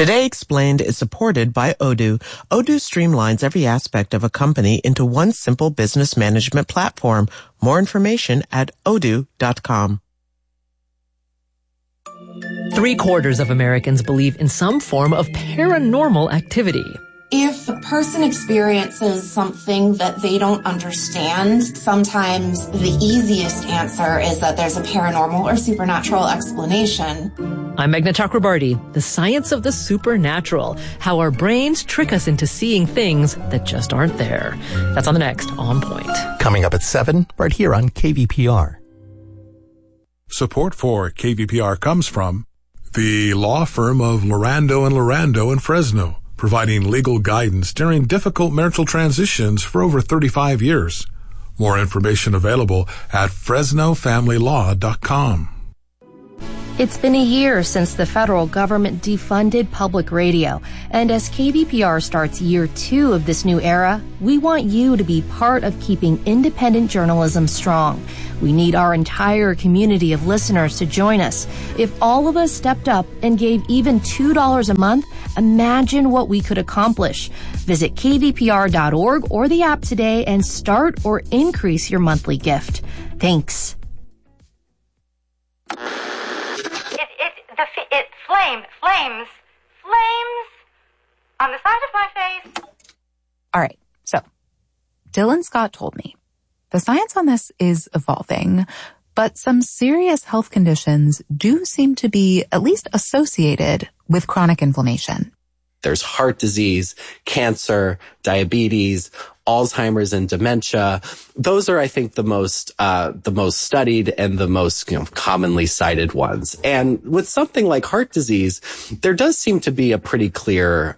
Today Explained is supported by Odoo. Odoo streamlines every aspect of a company into one simple business management platform. More information at odoo.com. 3/4 of Americans believe in some form of paranormal activity. If a person experiences something that they don't understand, sometimes the easiest answer is that there's a paranormal or supernatural explanation. I'm Meghna Chakrabarty. The science of the supernatural. How our brains trick us into seeing things that just aren't there. That's on the next On Point. Coming up at 7, right here on KVPR. Support for KVPR comes from the law firm of Lorando and Lorando in Fresno, providing legal guidance during difficult marital transitions for over 35 years. More information available at FresnoFamilyLaw.com. It's been a year since the federal government defunded public radio, and as KVPR starts year 2 of this new era, we want you to be part of keeping independent journalism strong. We need our entire community of listeners to join us. If all of us stepped up and gave even $2 a month, imagine what we could accomplish. Visit kvpr.org or the app today and start or increase your monthly gift. Thanks. Flames on the side of my face. All right. So Dylan Scott told me the science on this is evolving, but some serious health conditions do seem to be at least associated with chronic inflammation. There's heart disease, cancer, diabetes, Alzheimer's and dementia. Those are, I think, the most studied and the most, commonly cited ones. And with something like heart disease, there does seem to be a pretty clear,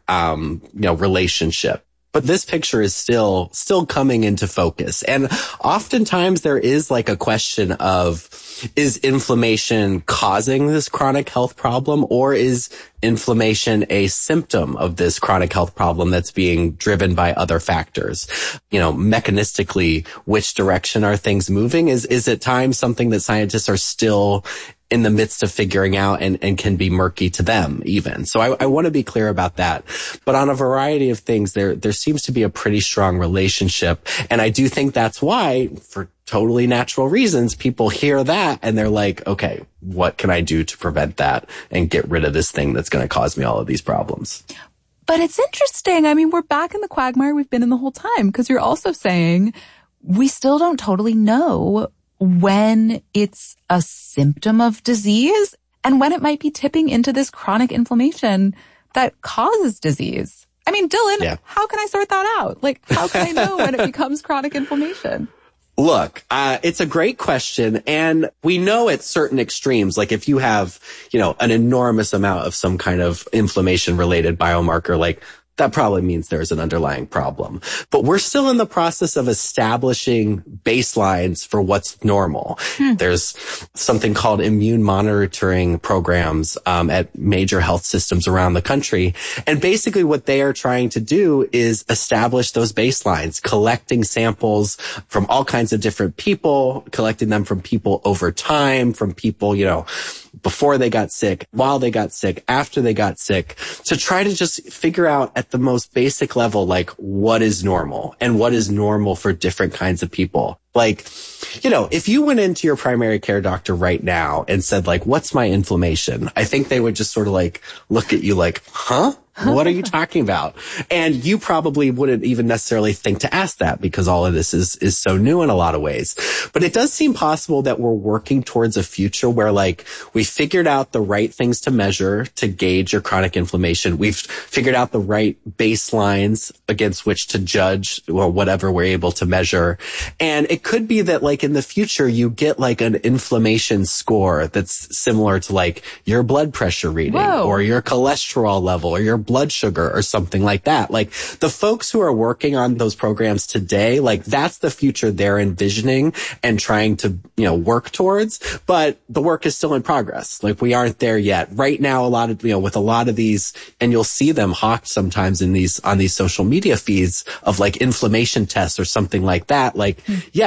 relationship. But this picture is still coming into focus. And oftentimes there is like a question of, is inflammation causing this chronic health problem, or is inflammation a symptom of this chronic health problem that's being driven by other factors? Mechanistically, which direction are things moving? Is at times something that scientists are still in the midst of figuring out and can be murky to them even. So I want to be clear about that. But on a variety of things, there seems to be a pretty strong relationship. And I do think that's why, for totally natural reasons, people hear that and they're like, okay, what can I do to prevent that and get rid of this thing that's going to cause me all of these problems? But it's interesting. I mean, we're back in the quagmire we've been in the whole time, because you're also saying we still don't totally know when it's a symptom of disease and when it might be tipping into this chronic inflammation that causes disease. I mean, Dylan, How can I sort that out? Like, how can I know when it becomes chronic inflammation? Look, it's a great question. And we know at certain extremes, like if you have, an enormous amount of some kind of inflammation related biomarker, like that probably means there's an underlying problem. But we're still in the process of establishing baselines for what's normal. There's something called immune monitoring programs at major health systems around the country. And basically what they are trying to do is establish those baselines, collecting samples from all kinds of different people, collecting them from people over time, from people, before they got sick, while they got sick, after they got sick, to try to just figure out at the most basic level, like, what is normal and what is normal for different kinds of people. Like, if you went into your primary care doctor right now and said, like, what's my inflammation? I think they would just sort of like look at you like, huh? What are you talking about? And you probably wouldn't even necessarily think to ask that, because all of this is so new in a lot of ways. But it does seem possible that we're working towards a future where, like, we figured out the right things to measure to gauge your chronic inflammation. We've figured out the right baselines against which to judge or whatever we're able to measure. And it could be that, like, in the future, you get like an inflammation score that's similar to like your blood pressure reading or your cholesterol level or your blood sugar or something like that. Like, the folks who are working on those programs today, like, that's the future they're envisioning and trying to, work towards. But the work is still in progress. Like, we aren't there yet. Right now, a lot of, with a lot of these, and you'll see them hawked sometimes on these social media feeds of like inflammation tests or something like that. Like, yes,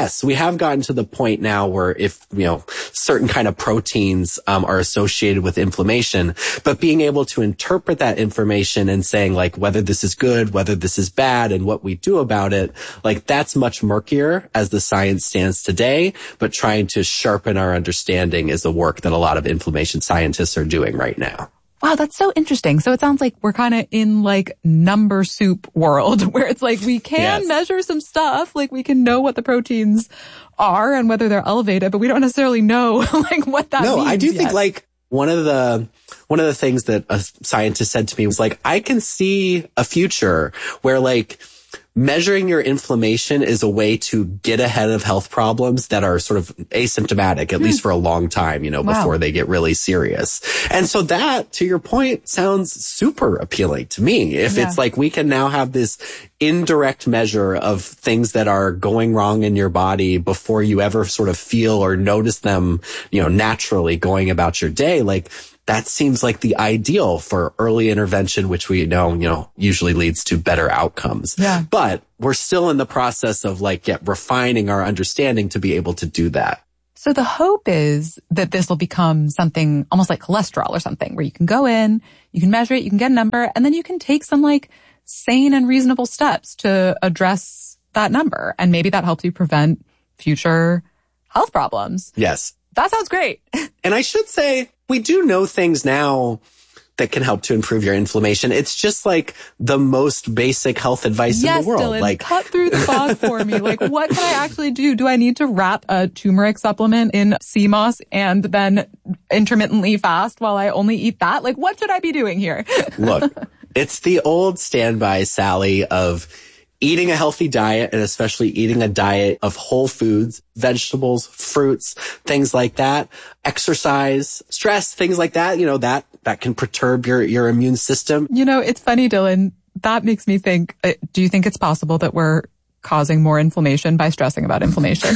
yes, we have gotten to the point now where if, certain kind of proteins are associated with inflammation, but being able to interpret that information and saying like whether this is good, whether this is bad, and what we do about it, like that's much murkier as the science stands today, but trying to sharpen our understanding is the work that a lot of inflammation scientists are doing right now. Wow, that's so interesting. So it sounds like we're kind of in like number soup world where it's like we can measure some stuff, like we can know what the proteins are and whether they're elevated, but we don't necessarily know like what that means. No, I do think like one of the things that a scientist said to me was like, I can see a future where like measuring your inflammation is a way to get ahead of health problems that are sort of asymptomatic, at least for a long time, before they get really serious. And so that, to your point, sounds super appealing to me. If it's like we can now have this indirect measure of things that are going wrong in your body before you ever sort of feel or notice them, naturally going about your day, like that seems like the ideal for early intervention, which we know, usually leads to better outcomes. Yeah. But we're still in the process of refining our understanding to be able to do that. So the hope is that this will become something almost like cholesterol or something where you can go in, you can measure it, you can get a number, and then you can take some like sane and reasonable steps to address that number. And maybe that helps you prevent future health problems. Yes. That sounds great. And I should say, we do know things now that can help to improve your inflammation. It's just like the most basic health advice in the world. Dylan, like cut through the fog for me. Like, what can I actually do? Do I need to wrap a turmeric supplement in sea moss and then intermittently fast while I only eat that? Like, what should I be doing here? Look, it's the old standby, Sally, of eating a healthy diet, and especially eating a diet of whole foods, vegetables, fruits, things like that, exercise, stress, things like that, that can perturb your immune system. It's funny, Dylan. That makes me think, do you think it's possible that we're causing more inflammation by stressing about inflammation?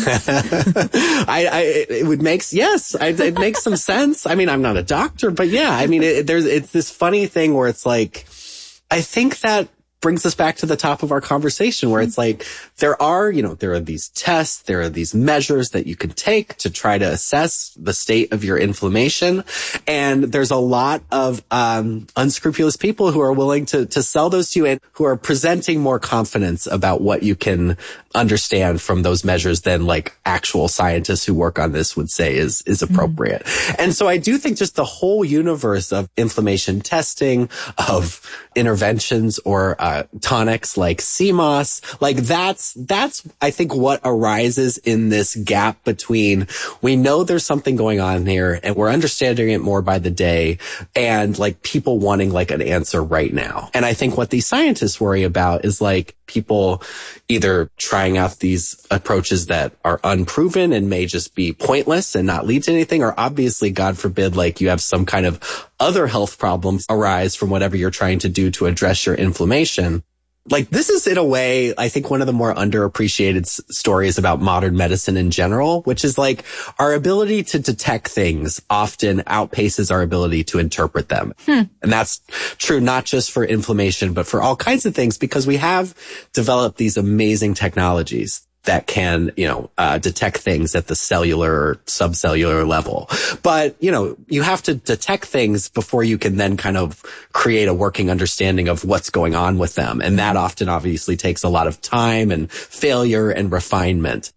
It makes some sense. I mean, I'm not a doctor, but yeah, I mean, it's this funny thing where it's like, I think that brings us back to the top of our conversation where it's like, there are these tests, there are these measures that you can take to try to assess the state of your inflammation. And there's a lot of unscrupulous people who are willing to sell those to you and who are presenting more confidence about what you can understand from those measures than like actual scientists who work on this would say is appropriate. And so I do think just the whole universe of inflammation testing, of interventions or tonics like sea moss, like that's I think what arises in this gap between we know there's something going on here and we're understanding it more by the day, and like people wanting like an answer right now. And I think what these scientists worry about is like people either trying out these approaches that are unproven and may just be pointless and not lead to anything, or obviously, God forbid, like you have some kind of other health problems arise from whatever you're trying to do to address your inflammation. Like this is in a way, I think one of the more underappreciated stories about modern medicine in general, which is like our ability to detect things often outpaces our ability to interpret them. And that's true not just for inflammation, but for all kinds of things, because we have developed these amazing technologies that can, detect things at the cellular or subcellular level. But, you have to detect things before you can then kind of create a working understanding of what's going on with them. And that often obviously takes a lot of time and failure and refinement.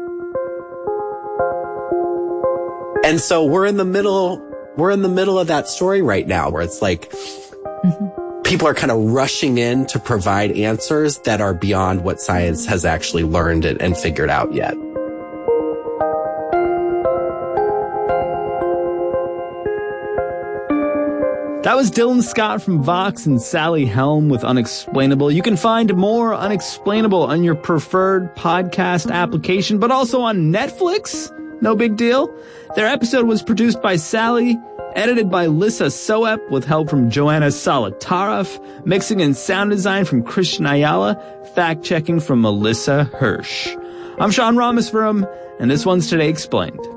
And so we're in the middle of that story right now where it's like, people are kind of rushing in to provide answers that are beyond what science has actually learned and figured out yet. That was Dylan Scott from Vox and Sally Helm with Unexplainable. You can find more Unexplainable on your preferred podcast application, but also on Netflix. No big deal. Their episode was produced by Sally, edited by Lissa Soep with help from Joanna Salatarov, mixing and sound design from Christian Ayala, fact-checking from Melissa Hirsch. I'm Sean Rameswaram, and this one's Today Explained.